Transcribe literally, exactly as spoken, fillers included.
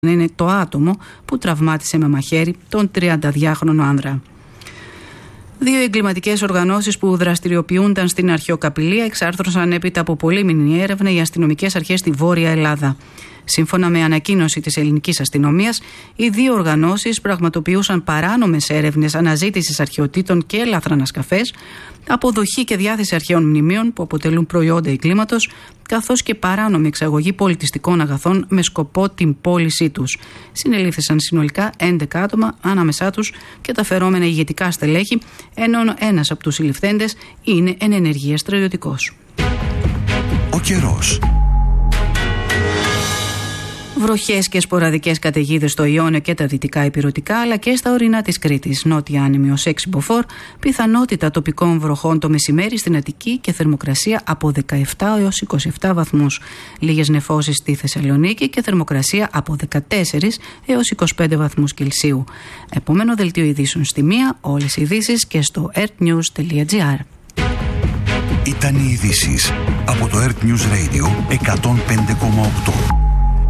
είναι το άτομο που τραυμάτισε με μαχαίρι τον τριανταδυάχρονο άνδρα. Δύο εγκληματικές οργανώσεις που δραστηριοποιούνταν στην αρχαιοκαπηλεία εξάρθρωσαν έπειτα από πολύμηνη έρευνα οι αστυνομικές αρχές στη Βόρεια Ελλάδα. Σύμφωνα με ανακοίνωση της ελληνικής αστυνομίας, οι δύο οργανώσεις πραγματοποιούσαν παράνομες έρευνες αναζήτησης αρχαιοτήτων και ελαφρανασκαφές, αποδοχή και διάθεση αρχαίων μνημείων που αποτελούν προϊόντα εγκλήματος, καθώς και παράνομη εξαγωγή πολιτιστικών αγαθών με σκοπό την πώλησή τους. Συνελήφθησαν συνολικά έντεκα άτομα, ανάμεσά τους και τα φερόμενα ηγετικά στελέχη, ενώ ένας από τους συλληφθέντες είναι εν ενεργεία στρατιωτικός. Ο καιρός. Βροχές και σποραδικές καταιγίδες στο Ιόνιο και τα δυτικά ηπειρωτικά, αλλά και στα ορεινά της Κρήτης. Νότια άνεμη ως έξι μποφόρ, πιθανότητα τοπικών βροχών το μεσημέρι στην Αττική και θερμοκρασία από δεκαεπτά έως είκοσι επτά βαθμούς. Λίγες νεφώσεις στη Θεσσαλονίκη και θερμοκρασία από δεκατέσσερα έως είκοσι πέντε βαθμούς Κελσίου. Επόμενο δελτίο ειδήσεων στη μία, όλες οι ειδήσεις και στο ertnews τελεία gr. Ήταν οι ειδήσεις από το Earth News Radio εκατόν πέντε κόμμα οκτώ.